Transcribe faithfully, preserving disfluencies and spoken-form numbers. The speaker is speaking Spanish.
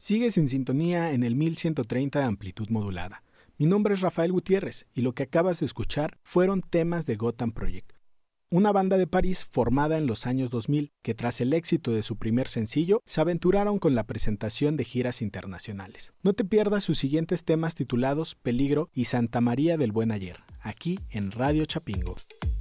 Sigues en sintonía en el mil ciento treinta de amplitud modulada. Mi nombre es Rafael Gutiérrez y lo que acabas de escuchar fueron temas de Gotham Project, una banda de París formada en los años dos mil que tras el éxito de su primer sencillo se aventuraron con la presentación de giras internacionales. No te pierdas sus siguientes temas titulados Peligro y Santa María del Buen Ayer, aquí en Radio Chapingo.